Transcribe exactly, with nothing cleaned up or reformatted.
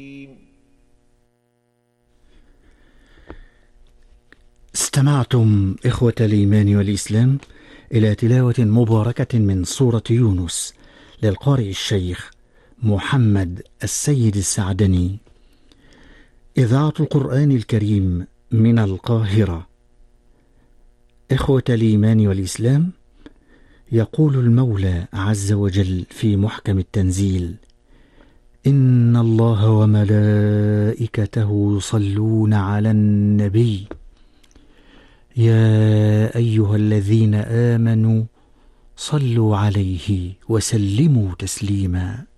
استمعتم إخوة الإيمان والإسلام إلى تلاوة مباركة من سورة يونس للقارئ الشيخ محمد السيد السعدني، إذاعة القرآن الكريم من القاهرة. إخوة الإيمان والإسلام، يقول المولى عز وجل في محكم التنزيل: إن الله وملائكته يصلون على النبي يا أيها الذين آمنوا صلوا عليه وسلموا تسليما.